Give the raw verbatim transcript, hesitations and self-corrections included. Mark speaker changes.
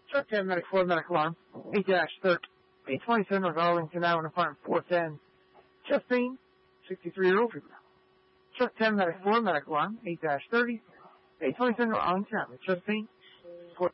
Speaker 1: Truck ten, medic four, medic alarm, eight dash thirty. eight twenty-seven North Arlington Avenue, apartment four ten. Chest pain, sixty-three-year-old female. Truck ten, medic four, medic alarm, eight dash thirty. eight twenty-seven North Arlington Avenue, chest pain,